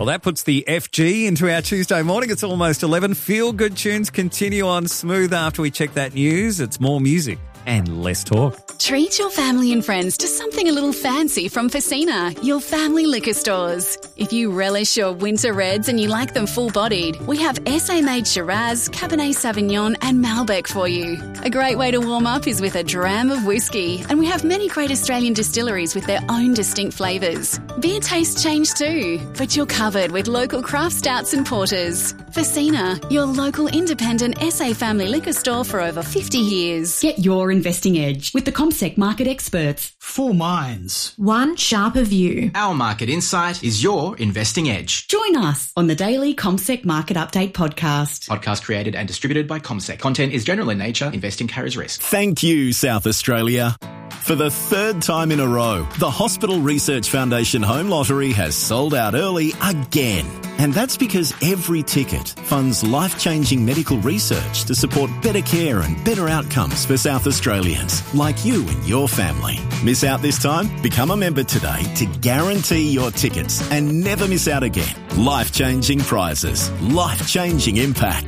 Well, that puts the FG into our Tuesday morning. It's almost 11. Feel good tunes continue on Smooth after we check that news. It's more music and less talk. Treat your family and friends to something a little fancy from Facina, your family liquor stores. If you relish your winter reds and you like them full-bodied, we have SA-made Shiraz, Cabernet Sauvignon and Malbec for you. A great way to warm up is with a dram of whiskey, and we have many great Australian distilleries with their own distinct flavours. Beer tastes change too, but you're covered with local craft stouts and porters. Facina, your local independent SA family liquor store for over 50 years. Get your investing edge with the CommSec market experts. 4 minds. One sharper view. Our market insight is your investing edge. Join us on the daily CommSec Market Update podcast. Podcast created and distributed by CommSec. Content is general in nature. Investing carries risk. Thank you, South Australia. For the 3rd time in a row, the Hospital Research Foundation Home Lottery has sold out early again. And that's because every ticket funds life-changing medical research to support better care and better outcomes for South Australians, like you and your family. Miss out this time? Become a member today to guarantee your tickets and never miss out again. Life-changing prizes. Life-changing impact.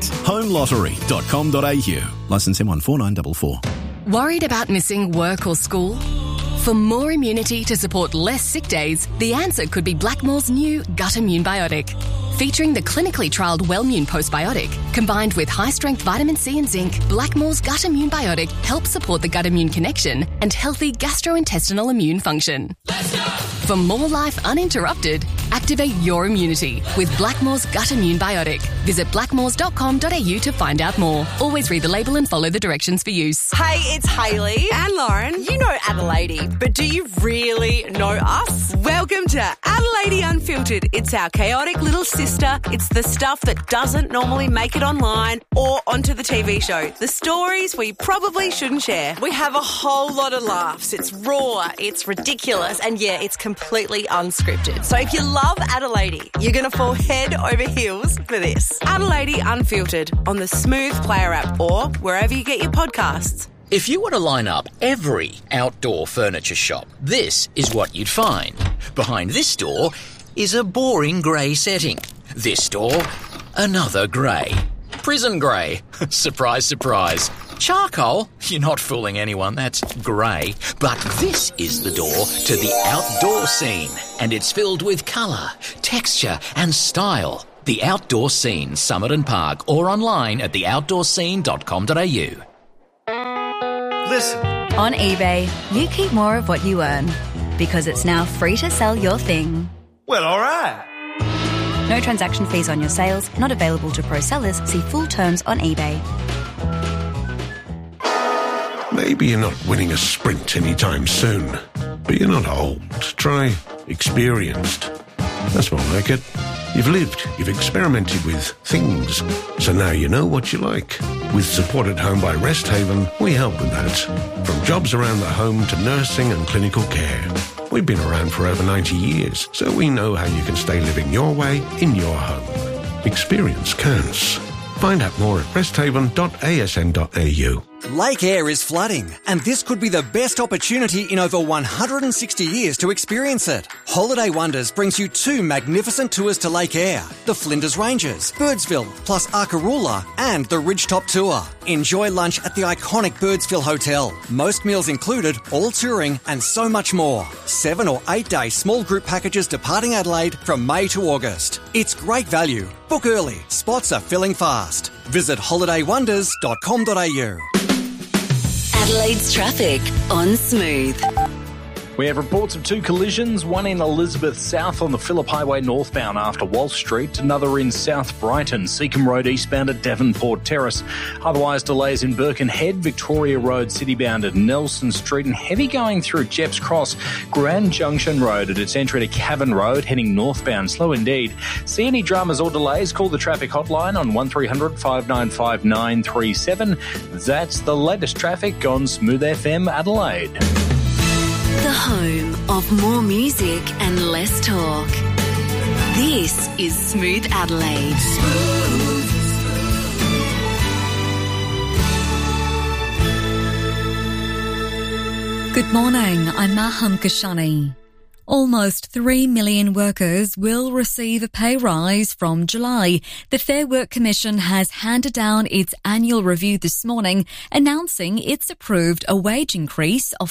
Homelottery.com.au. Licence M14944. Worried about missing work or school? For more immunity to support less sick days, the answer could be Blackmore's new Gut Immune Biotic. Featuring the clinically trialled Wellmune postbiotic, combined with high-strength vitamin C and zinc, Blackmore's Gut Immune Biotic helps support the gut-immune connection and healthy gastrointestinal immune function. Let's go! For more life uninterrupted, activate your immunity with Blackmore's Gut Immune Biotic. Visit blackmores.com.au to find out more. Always read the label and follow the directions for use. Hey, it's Hayley and Lauren. You know Adelaide, but do you really know us? Welcome to Adelaide Unfiltered. It's our chaotic little sister. It's the stuff that doesn't normally make it online or onto the TV show. The stories we probably shouldn't share. We have a whole lot of laughs. It's raw, it's ridiculous, and yeah, it's completely unscripted. So if you love Adelaide, you're going to fall head over heels for this. Adelaide Unfiltered on the Smooth Player app or wherever you get your podcasts. If you were to line up every outdoor furniture shop, this is what you'd find. Behind this door is a boring grey setting. This door, another grey. Prison grey. Surprise, surprise. Charcoal? You're not fooling anyone, that's grey. But this is the door to the outdoor scene, and it's filled with colour, texture and style. The Outdoor Scene, Summit and Park, or online at theoutdoorscene.com.au. Listen. On eBay, you keep more of what you earn because it's now free to sell your thing. Well, all right. No transaction fees on your sales, not available to pro sellers. See full terms on eBay. Maybe you're not winning a sprint anytime soon, but you're not old. Try experienced. That's more like it. You've lived, you've experimented with things, so now you know what you like. With Support at Home by Rest Haven, we help with that. From jobs around the home to nursing and clinical care. We've been around for over 90 years, so we know how you can stay living your way in your home. Experience counts. Find out more at resthaven.asn.au. Lake Eyre is flooding, and this could be the best opportunity in over 160 years to experience it. Holiday Wonders brings you 2 magnificent tours to Lake Eyre, the Flinders Ranges, Birdsville, plus Arkaroola, and the Ridgetop Tour. Enjoy lunch at the iconic Birdsville Hotel, most meals included, all touring, and so much more. 7 or 8 day small group packages departing Adelaide from May to August. It's great value. Book early. Spots are filling fast. Visit holidaywonders.com.au. Adelaide's traffic on Smooth. We have reports of 2 collisions, one in Elizabeth South on the Phillip Highway northbound after Walsh Street, another in South Brighton, Seacombe Road eastbound at Devonport Terrace. Otherwise, delays in Birkenhead, Victoria Road citybound at Nelson Street, and heavy going through Jepps Cross, Grand Junction Road at its entry to Cavan Road, heading northbound. Slow indeed. See any dramas or delays, call the traffic hotline on 1300 595 937. That's the latest traffic on Smooth FM Adelaide. The home of more music and less talk. This is Smooth Adelaide. Good morning, I'm Maham Kashani. Almost 3 million workers will receive a pay rise from July. The Fair Work Commission has handed down its annual review this morning, announcing it's approved a wage increase of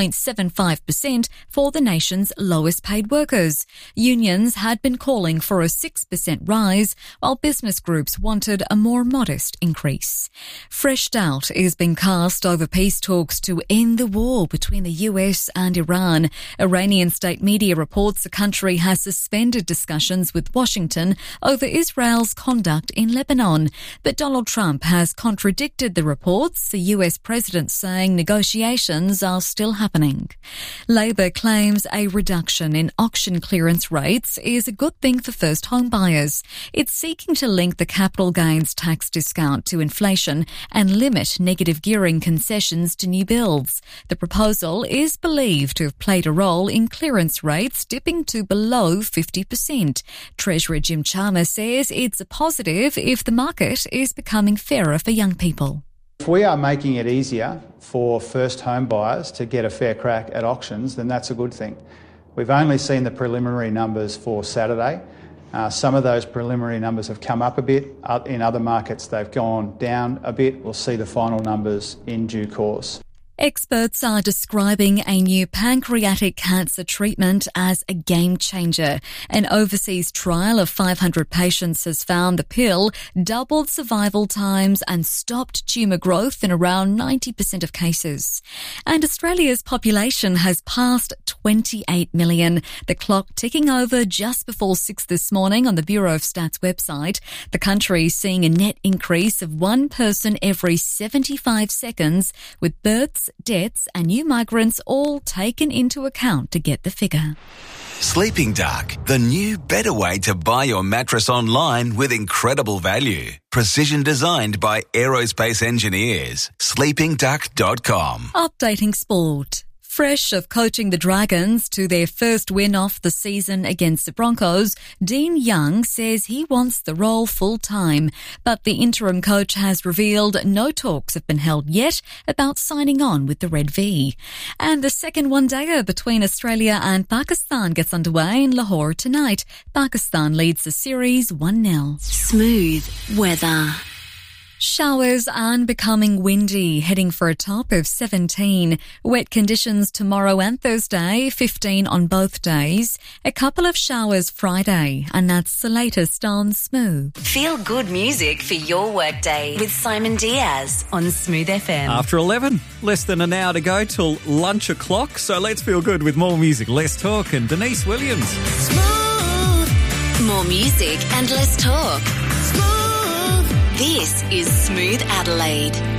4.75% for the nation's lowest paid workers. Unions had been calling for a 6% rise, while business groups wanted a more modest increase. Fresh doubt is being cast over peace talks to end the war between the US and Iran. Iranian state media reports the country has suspended discussions with Washington over Israel's conduct in Lebanon. But Donald Trump has contradicted the reports, the US president saying negotiations are still happening. Labor claims a reduction in auction clearance rates is a good thing for first home buyers. It's seeking to link the capital gains tax discount to inflation and limit negative gearing concessions to new builds. The proposal is believed to have played a role in clearance rates dipping to below 50%. Treasurer Jim Chalmers says it's a positive if the market is becoming fairer for young people. If we are making it easier for first home buyers to get a fair crack at auctions, then that's a good thing. We've only seen the preliminary numbers for Saturday. Some of those preliminary numbers have come up a bit. In other markets, they've gone down a bit. We'll see the final numbers in due course. Experts are describing a new pancreatic cancer treatment as a game changer. An overseas trial of 500 patients has found the pill doubled survival times and stopped tumour growth in around 90% of cases. And Australia's population has passed 28 million. The clock ticking over just before 6 this morning on the Bureau of Stats website. The country is seeing a net increase of one person every 75 seconds, with births, deaths and new migrants all taken into account to get the figure. Sleeping Dark, the new better way to buy your mattress online with incredible value. Precision designed by aerospace engineers. sleepingduck.com. Updating sport. Fresh of coaching the Dragons to their first win of the season against the Broncos, Dean Young says he wants the role full-time, but the interim coach has revealed no talks have been held yet about signing on with the Red V. And the second one-dayer between Australia and Pakistan gets underway in Lahore tonight. Pakistan leads the series 1-0. Smooth weather. Showers and becoming windy, heading for a top of 17. Wet conditions tomorrow and Thursday, 15 on both days. A couple of showers Friday, and that's the latest on Smooth. Feel good music for your workday with Simon Diaz on Smooth FM. After 11, less than an hour to go till lunch o'clock, so let's feel good with more music, less talk, and Denise Williams. Smooth. More music and less talk. Smooth. This is Smooth Adelaide.